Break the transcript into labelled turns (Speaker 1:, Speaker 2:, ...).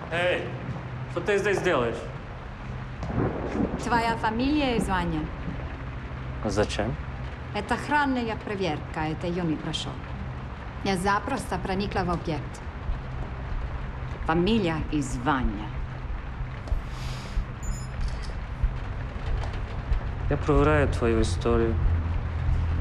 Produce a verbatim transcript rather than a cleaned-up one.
Speaker 1: Эй, что ты здесь делаешь?
Speaker 2: Твоя фамилия и звание.
Speaker 1: Зачем?
Speaker 2: Это охранная проверка, это ее не прошел. Я запросто проникла в объект. Фамилия и звание.
Speaker 1: Я проверяю твою историю.